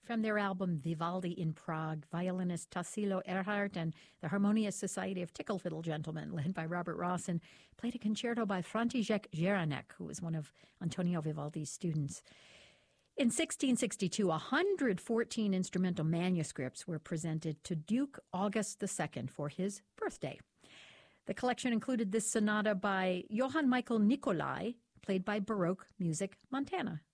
From their album Vivaldi in Prague, violinist Tassilo Erhardt and the Harmonious Society of Tickle Fiddle Gentlemen, led by Robert Rawson, played a concerto by František Jaranek, who was one of Antonio Vivaldi's students. In 1662, 114 instrumental manuscripts were presented to Duke August II for his birthday. The collection included this sonata by Johann Michael Nicolai, played by Baroque Music Montana.